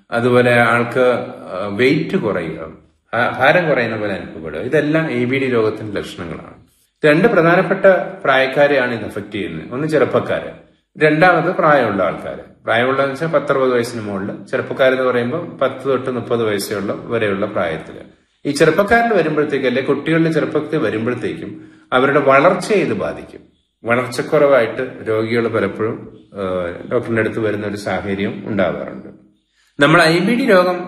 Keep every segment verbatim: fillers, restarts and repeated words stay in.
അതുപോലെ ആൾക്ക് വെയിറ്റ് കുറയുക, ഭാരം കുറയുന്ന പോലെ അനുഭവപ്പെടുക, ഇതെല്ലാം എ ബി ഡി രോഗത്തിന്റെ ലക്ഷണങ്ങളാണ്. രണ്ട് പ്രധാനപ്പെട്ട പ്രായക്കാരെയാണ് ഇത് എഫക്ട് ചെയ്യുന്നത്. ഒന്ന് ചെറുപ്പക്കാര്, രണ്ടാമത് പ്രായമുള്ള ആൾക്കാര്. പ്രായമുള്ളതെന്ന് വെച്ചാൽ പത്തറുപത് വയസ്സിന് മുകളിൽ, ചെറുപ്പക്കാരെന്ന് പറയുമ്പോൾ പത്ത് തൊട്ട് മുപ്പത് വയസ്സുള്ള വരെയുള്ള പ്രായത്തില്. ഈ ചെറുപ്പക്കാരിൽ വരുമ്പോഴത്തേക്കും, അല്ലെ കുട്ടികളുടെ ചെറുപ്പത്തിൽ വരുമ്പോഴത്തേക്കും അവരുടെ വളർച്ചയെ ഇത് ബാധിക്കും. വളർച്ചക്കുറവായിട്ട് രോഗികൾ പലപ്പോഴും ഡോക്ടറിന്റെ അടുത്ത് വരുന്ന ഒരു സാഹചര്യം ഉണ്ടാകാറുണ്ട്. നമ്മൾ ഐ ബി ഡി രോഗം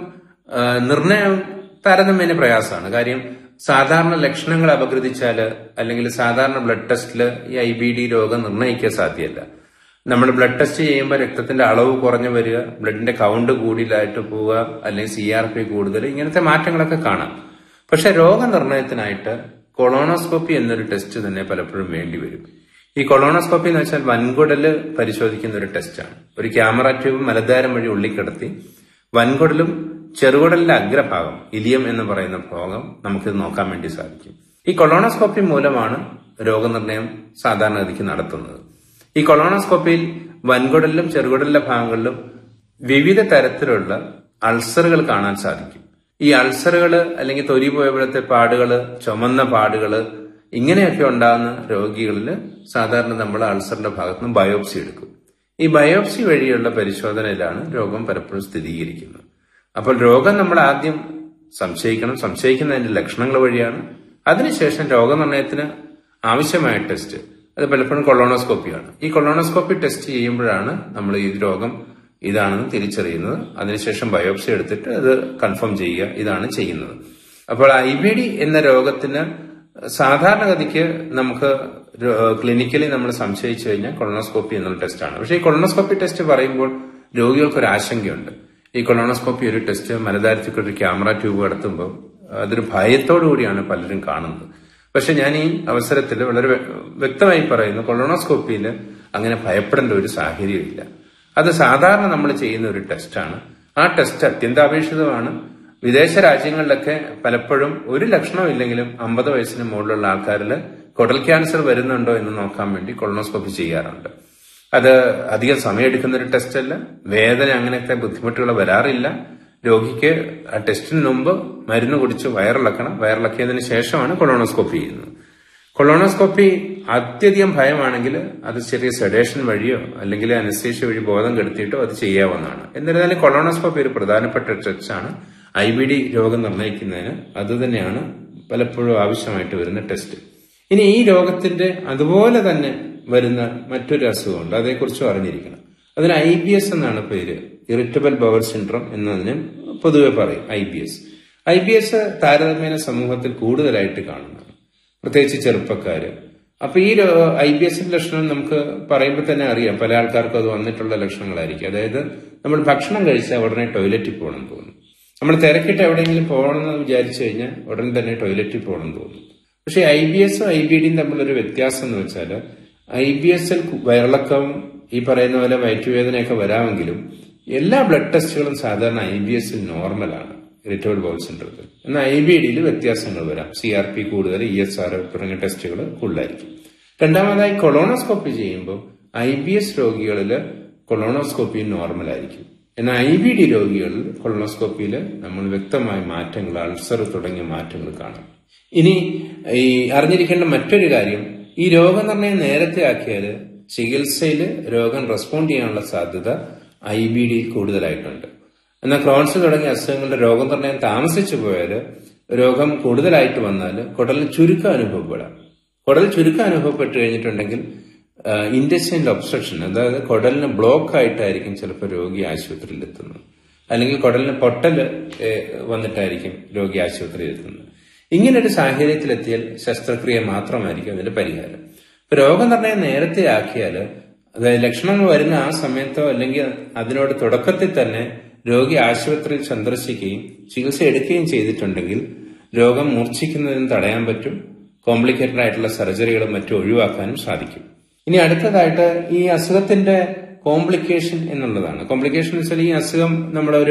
നിർണയം താരതമ്യേന പ്രയാസമാണ്. കാര്യം സാധാരണ ലക്ഷണങ്ങൾ അപഗ്രഥിച്ചാല് അല്ലെങ്കിൽ സാധാരണ ബ്ലഡ് ടെസ്റ്റില് ഈ ഐ ബി ഡി രോഗം നിർണ്ണയിക്കാൻ സാധ്യമല്ല. നമ്മൾ ബ്ലഡ് ടെസ്റ്റ് ചെയ്യുമ്പോൾ രക്തത്തിന്റെ അളവ് കുറഞ്ഞു വരിക, ബ്ലഡിന്റെ കൗണ്ട് കൂടുതലായിട്ട് പോവുക, അല്ലെങ്കിൽ സി ആർ പി കൂടുതൽ, ഇങ്ങനത്തെ മാറ്റങ്ങളൊക്കെ കാണാം. പക്ഷെ രോഗനിർണയത്തിനായിട്ട് കൊളോണോസ്കോപ്പി എന്നൊരു ടെസ്റ്റ് തന്നെ പലപ്പോഴും വേണ്ടി വരും. ഈ കൊളോണോസ്കോപ്പി എന്ന് വെച്ചാൽ വൻകുടല് പരിശോധിക്കുന്ന ഒരു ടെസ്റ്റാണ്. ഒരു ക്യാമറ ട്യൂബ് മലദ്വാരം വഴി ഉള്ളിക്കിടത്തി വൻകുടലും ചെറുകുടലിന്റെ അഗ്രഭാഗം, ഇലിയം എന്ന് പറയുന്ന ഭാഗം നമുക്കിത് നോക്കാൻ വേണ്ടി സാധിക്കും. ഈ കൊളോണോസ്കോപ്പി മൂലമാണ് രോഗനിർണയം സാധാരണഗതിക്ക് നടത്തുന്നത്. ഈ കൊളോണോസ്കോപ്പിയിൽ വൻകുടലിലും ചെറുകുടലിലെ ഭാഗങ്ങളിലും വിവിധ തരത്തിലുള്ള അൾസറുകൾ കാണാൻ സാധിക്കും. ഈ അൾസറുകള് അല്ലെങ്കിൽ തൊലി പോയപ്പോഴത്തെ പാടുകള്, ചുമന്ന പാടുകള്, ഇങ്ങനെയൊക്കെ ഉണ്ടാകുന്ന രോഗികളിൽ സാധാരണ നമ്മൾ അൾസറിന്റെ ഭാഗത്തുനിന്ന് ബയോപ്സി എടുക്കും. ഈ ബയോപ്സി വഴിയുള്ള പരിശോധനയിലാണ് രോഗം പലപ്പോഴും സ്ഥിരീകരിക്കുന്നത്. അപ്പോൾ രോഗം നമ്മൾ ആദ്യം സംശയിക്കണം. സംശയിക്കുന്നതിന്റെ ലക്ഷണങ്ങൾ വഴിയാണ്. അതിനുശേഷം രോഗനിർണയത്തിന് ആവശ്യമായ ടെസ്റ്റ്, അത് പലപ്പോഴും കൊളോണോസ്കോപ്പിയാണ്. ഈ കൊളോണോസ്കോപ്പി ടെസ്റ്റ് ചെയ്യുമ്പോഴാണ് നമ്മൾ ഈ രോഗം ഇതാണെന്ന് തിരിച്ചറിയുന്നത്. അതിനുശേഷം ബയോപ്സി എടുത്തിട്ട് അത് കൺഫേം ചെയ്യുക, ഇതാണ് ചെയ്യുന്നത്. അപ്പോൾ ഐ ബി ഡി എന്ന രോഗത്തിന് സാധാരണഗതിക്ക് നമുക്ക് ക്ലിനിക്കലി നമ്മൾ സംശയിച്ചു കഴിഞ്ഞാൽ കൊളോണോസ്കോപ്പി എന്നുള്ള ടെസ്റ്റാണ്. പക്ഷേ ഈ കൊളോണോസ്കോപ്പി ടെസ്റ്റ് പറയുമ്പോൾ രോഗികൾക്ക് ഒരു ആശങ്കയുണ്ട്. ഈ കൊളോണോസ്കോപ്പി ഒരു ടെസ്റ്റ് മലദ്വാരത്തിൽ ഒരു ക്യാമറ ട്യൂബ് കടത്തുമ്പോൾ അതൊരു ഭയത്തോടു കൂടിയാണ് പലരും കാണുന്നത്. പക്ഷെ ഞാൻ ഈ അവസരത്തിൽ വളരെ വ്യക്തമായി പറയുന്നു, കൊളോണോസ്കോപ്പിയിൽ അങ്ങനെ ഭയപ്പെടേണ്ട ഒരു സാഹചര്യമില്ല. അത് സാധാരണ നമ്മൾ ചെയ്യുന്ന ഒരു ടെസ്റ്റാണ്. ആ ടെസ്റ്റ് അത്യന്താപേക്ഷിതമാണ്. വിദേശ രാജ്യങ്ങളിലൊക്കെ പലപ്പോഴും ഒരു ലക്ഷണവും ഇല്ലെങ്കിലും അമ്പത് വയസ്സിന് മുകളിലുള്ള ആൾക്കാരിൽ കുടൽ ക്യാൻസർ വരുന്നുണ്ടോ എന്ന് നോക്കാൻ വേണ്ടി കൊളോണോസ്കോപ്പി ചെയ്യാറുണ്ട്. അത് അധികം സമയമെടുക്കുന്ന ഒരു ടെസ്റ്റ് അല്ല. വേദന അങ്ങനത്തെ ബുദ്ധിമുട്ടുകൾ വരാറില്ല. രോഗിക്ക് ആ ടെസ്റ്റിന് മുമ്പ് മരുന്ന് കുടിച്ച് വയറിളക്കണം. വയറിളക്കിയതിനു ശേഷമാണ് കൊളോണോസ്കോപ്പി ചെയ്യുന്നത്. കൊളോണോസ്കോപ്പി അത്യധികം ഭയമാണെങ്കിൽ അത് ചെറിയ സെഡേഷൻ വഴിയോ അല്ലെങ്കിൽ അനസ്തേഷ്യ വഴി ബോധം കെടുത്തിയിട്ടോ അത് ചെയ്യാവുന്നതാണ്. എന്നിരുന്നാലും കൊളോണോസ്കോപ്പി ഒരു പ്രധാനപ്പെട്ട ടെസ്റ്റാണ് ഐ ബി ഡി രോഗം നിർണ്ണയിക്കുന്നതിന്. അത് തന്നെയാണ് പലപ്പോഴും ആവശ്യമായിട്ട് വരുന്ന ടെസ്റ്റ്. ഇനി ഈ രോഗത്തിന്റെ അതുപോലെ തന്നെ വരുന്ന മറ്റൊരു അസുഖമുണ്ട്, അതേക്കുറിച്ചും അറിഞ്ഞിരിക്കണം. അതിന് ഐ ബി എസ് എന്നാണ് പേര്. ഇറിറ്റബിൾ ബവൽ സിൻഡ്രോം എന്നതിന് പൊതുവെ പറയും I B S. I B S താരതമ്യേന സമൂഹത്തിൽ കൂടുതലായിട്ട് കാണുന്നതാണ്, പ്രത്യേകിച്ച് ചെറുപ്പക്കാര്. അപ്പൊ ഈ ഐ ബി എസിന്റെ ലക്ഷണം നമുക്ക് പറയുമ്പോൾ തന്നെ അറിയാം, പല ആൾക്കാർക്കും അത് വന്നിട്ടുള്ള ലക്ഷണങ്ങളായിരിക്കും. അതായത് നമ്മൾ ഭക്ഷണം കഴിച്ചാൽ ഉടനെ ടോയ്ലറ്റിൽ പോകണം തോന്നും. നമ്മൾ തിരക്കിട്ട് എവിടെയെങ്കിലും പോകണമെന്ന് വിചാരിച്ചു കഴിഞ്ഞാൽ ഉടൻ തന്നെ ടോയ്ലറ്റിൽ പോകണം തോന്നും. പക്ഷെ ഐ ബി എസും ഐ ബി ഡിയും തമ്മിലൊരു വ്യത്യാസം എന്ന് വെച്ചാൽ, ഐ ബി എസിൽ വയറിളക്കവും ഈ പറയുന്ന പോലെ വയറ്റുവേദനയൊക്കെ വരാമെങ്കിലും എല്ലാ ബ്ലഡ് ടെസ്റ്റുകളും സാധാരണ ഐ ബി എസിൽ നോർമലാണ്, ഇറിറ്റബിൾ ബവൽ സിൻഡ്രോത്തിൽ. എന്നാൽ ഐ ബി ഡിയിൽ വ്യത്യാസങ്ങൾ വരാം. സി ആർ പി കൂടുതൽ, ഇ എസ് ആർ തുടങ്ങിയ ടെസ്റ്റുകൾ കൂടുതലായിരിക്കും. രണ്ടാമതായി കൊളോണോസ്കോപ്പി ചെയ്യുമ്പോൾ ഐ ബി എസ് രോഗികളിൽ കൊളോണോസ്കോപ്പി നോർമലായിരിക്കും. എന്നാൽ ഐ ബി ഡി രോഗികളിൽ കൊളോണോസ്കോപ്പിയിൽ നമ്മൾ വ്യക്തമായ മാറ്റങ്ങൾ, അൾസർ തുടങ്ങിയ മാറ്റങ്ങൾ കാണാം. ഇനി ഈ അറിഞ്ഞിരിക്കേണ്ട മറ്റൊരു കാര്യം, ഈ രോഗനിർണയം നേരത്തെ ആക്കിയാൽ ചികിത്സയിൽ രോഗം റെസ്പോണ്ട് ചെയ്യാനുള്ള സാധ്യത ഐ ബി ഡിയിൽ കൂടുതലായിട്ടുണ്ട്. എന്നാൽ ക്രോൺസ് തുടങ്ങിയ അസുഖങ്ങളുടെ രോഗനിർണയം താമസിച്ചു പോയാൽ, രോഗം കൂടുതലായിട്ട് വന്നാൽ കുടലിന് ചുരുക്കം അനുഭവപ്പെടാം. കുടൽ ചുരുക്കം അനുഭവപ്പെട്ട് കഴിഞ്ഞിട്ടുണ്ടെങ്കിൽ ഇൻറ്റെസ്റ്റൈനൽ ഒബ്സ്ട്രക്ഷൻ, അതായത് കുടലിന് ബ്ലോക്ക് ആയിട്ടായിരിക്കും ചിലപ്പോൾ രോഗി ആശുപത്രിയിൽ എത്തുന്നത്, അല്ലെങ്കിൽ കുടലിന് പൊട്ടൽ വന്നിട്ടായിരിക്കും രോഗി ആശുപത്രിയിൽ എത്തുന്നത്. ഇങ്ങനൊരു സാഹചര്യത്തിലെത്തിയാൽ ശസ്ത്രക്രിയ മാത്രമായിരിക്കും അതിന്റെ പരിഹാരം. രോഗനിർണയം നേരത്തെ ആക്കിയാൽ, അതായത് ലക്ഷണങ്ങൾ വരുന്ന ആ സമയത്തോ അല്ലെങ്കിൽ അതിനോട് തുടക്കത്തിൽ തന്നെ രോഗി ആശുപത്രിയിൽ സന്ദർശിക്കുകയും ചികിത്സ എടുക്കുകയും ചെയ്തിട്ടുണ്ടെങ്കിൽ രോഗം മൂർച്ഛിക്കുന്നതിന് തടയാൻ പറ്റും. കോംപ്ലിക്കേറ്റഡ് ആയിട്ടുള്ള സർജറികളും മറ്റും ഒഴിവാക്കാനും സാധിക്കും. ഇനി അടുത്തതായിട്ട് ഈ അസുഖത്തിന്റെ കോംപ്ലിക്കേഷൻ എന്നുള്ളതാണ്. കോംപ്ലിക്കേഷൻ എന്ന് വെച്ചാൽ ഈ അസുഖം നമ്മളൊരു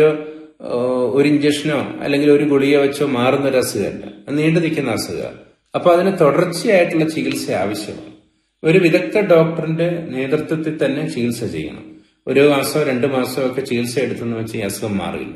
ഒരു ഇഞ്ചക്ഷനോ അല്ലെങ്കിൽ ഒരു ഗുളിക വെച്ചോ മാറുന്ന ഒരു അസുഖമല്ല, നീണ്ടു നിൽക്കുന്ന അസുഖമാണ്. അപ്പൊ അതിന് തുടർച്ചയായിട്ടുള്ള ചികിത്സ ആവശ്യമാണ്. ഒരു വിദഗ്ധ ഡോക്ടറിന്റെ നേതൃത്വത്തിൽ തന്നെ ചികിത്സ ചെയ്യണം. ഒരു മാസമോ രണ്ടു മാസമോ ഒക്കെ ചികിത്സ എടുത്തെന്ന് വെച്ച് ഈ അസുഖം മാറില്ല.